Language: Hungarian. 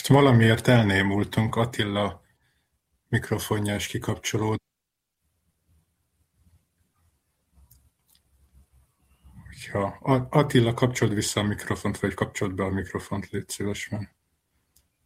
Most valamiért elnémultunk, Attila mikrofonja is kikapcsolódott. Attila, kapcsold vissza a mikrofont, vagy kapcsold be a mikrofont, légy szíves, mert